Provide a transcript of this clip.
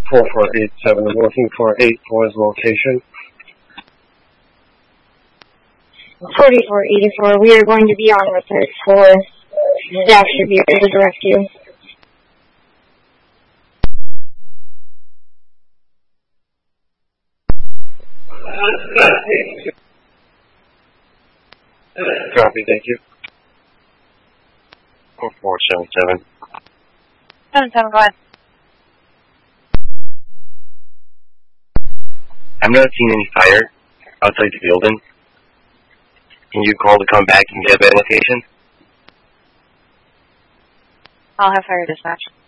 4487, I'm looking for 84's location. 4484, we are going to be on the 3rd floor. Staff should be able to direct you. Copy, thank you. 4477. 77, go ahead. I'm not seeing any fire outside the building. Can you call to come back and get that location? I'll have fire dispatch.